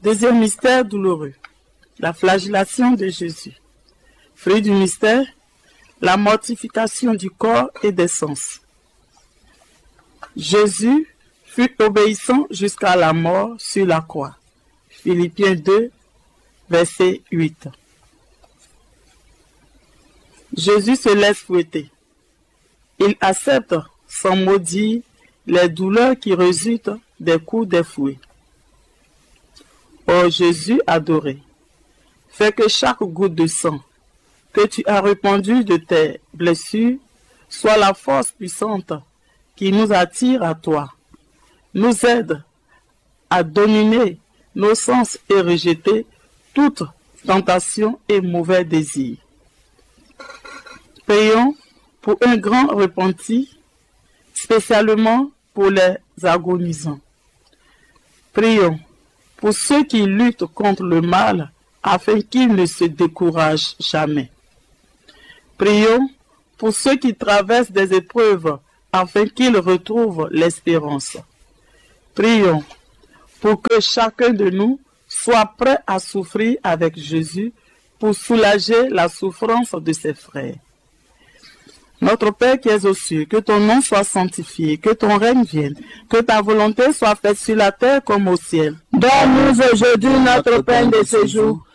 Deuxième mystère douloureux, la flagellation de Jésus. Fruit du mystère, la mortification du corps et des sens. Jésus fut obéissant jusqu'à la mort sur la croix. Philippiens 2, verset 8. Jésus se laisse fouetter. Il accepte sans mot dire les douleurs qui résultent des coups des fouets. Ô Jésus adoré, fais que chaque goutte de sang que tu as répandue de tes blessures soit la force puissante qui nous attire à toi, nous aide à dominer nos sens et rejeter toute tentation et mauvais désir. Prions pour un grand repenti, spécialement pour les agonisants. Prions pour ceux qui luttent contre le mal afin qu'ils ne se découragent jamais. Prions pour ceux qui traversent des épreuves afin qu'ils retrouvent l'espérance. Prions pour que chacun de nous soit prêt à souffrir avec Jésus pour soulager la souffrance de ses frères. Notre Père qui es aux cieux, que ton nom soit sanctifié, que ton règne vienne, que ta volonté soit faite sur la terre comme au ciel. Donne-nous aujourd'hui notre pain de ce jour.